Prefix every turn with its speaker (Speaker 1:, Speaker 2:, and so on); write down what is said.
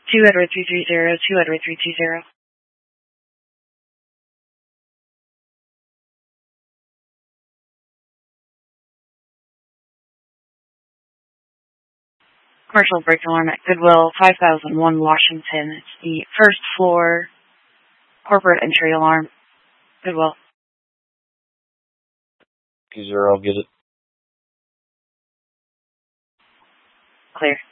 Speaker 1: 2 Edward 330, 2 Edward 320. Commercial break alarm at Goodwill, 5001 Washington. It's the first floor corporate entry alarm. Goodwill.
Speaker 2: 20, get it.
Speaker 1: Clear.